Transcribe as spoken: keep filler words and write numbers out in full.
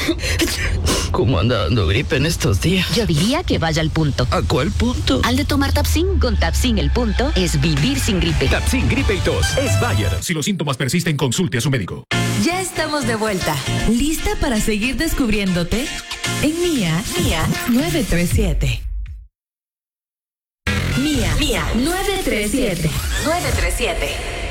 ¿Cómo anda dando gripe en estos días? Yo diría que vaya al punto. ¿A cuál punto? Al de tomar Tapsin. Con Tapsin el punto es vivir sin gripe. Tapsin, gripe y tos. Es Bayer. Si los síntomas persisten, consulte a su médico. Ya estamos de vuelta. ¿Lista para seguir descubriéndote? En Mía, Mía nueve tres siete. Mía, Mía nueve tres siete. nueve tres siete.